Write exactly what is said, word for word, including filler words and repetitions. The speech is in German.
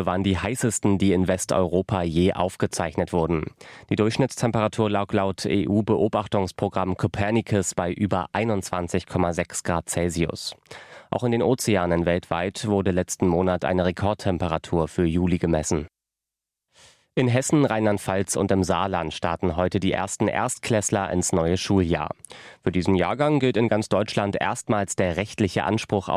waren die heißesten, die in Westeuropa je aufgezeichnet wurden. Die Durchschnittstemperatur lag laut E U-Beobachtungsprogramm Copernicus bei über einundzwanzig Komma sechs Grad Celsius. Auch in den Ozeanen weltweit wurde letzten Monat eine Rekordtemperatur für Juli gemessen. In Hessen, Rheinland-Pfalz und im Saarland starten heute die ersten Erstklässler ins neue Schuljahr. Für diesen Jahrgang gilt in ganz Deutschland erstmals der rechtliche Anspruch